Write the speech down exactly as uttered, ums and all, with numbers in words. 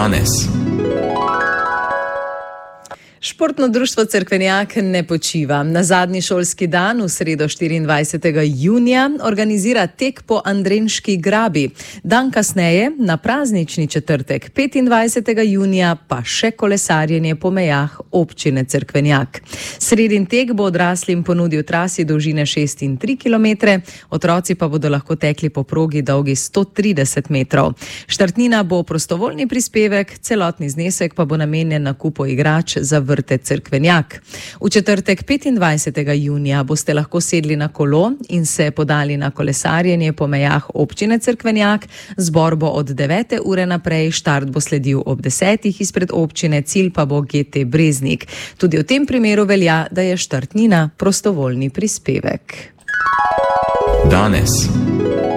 Danes. Športno društvo Cerkvenjak ne počiva. Na zadnji šolski dan, v sredo štiriindvajsetega junija, organizira tek po Andrenški grabi. Dan kasneje, na praznični četrtek, petindvajsetega junija, pa še kolesarjenje po mejah občine Cerkvenjak. Sredin tek bo odraslim ponudil trasi dolžine šest in tri kilometre, otroci pa bodo lahko tekli po progi dolgi sto trideset metrov. Štartnina bo prostovoljni prispevek, celotni znesek pa bo namenjen nakupu igrač za vrtec Cerkvenjak. V četrtek petindvajsetega junija boste lahko sedli na kolo in se podali na kolesarjenje po mejah občine Cerkvenjak. Zbor bo od devete ure naprej, štart bo sledil ob desetih izpred občine, cilj pa bo G T Breznik. Tudi v tem primeru velja, da je štartnina prostovoljni prispevek. Danes.